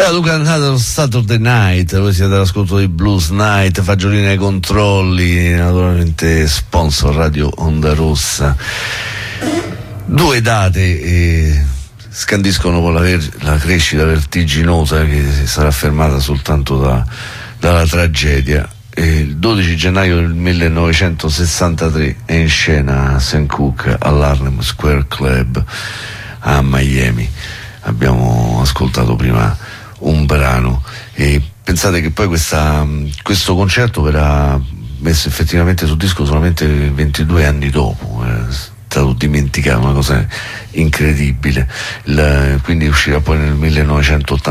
Tu cantate Saturday Night, voi siete all'ascolto di Blues Night, Fagiolini ai controlli, naturalmente sponsor Radio Onda Rossa. Due date scandiscono poi la crescita vertiginosa che sarà fermata soltanto dalla tragedia. Il 12 gennaio del 1963 è in scena Sam Cooke all'Harlem Square Club a Miami. Abbiamo ascoltato prima un brano e pensate che poi questo concerto verrà messo effettivamente sul disco solamente 22 anni dopo. È stato dimenticato, una cosa incredibile. Quindi uscirà poi nel 1980.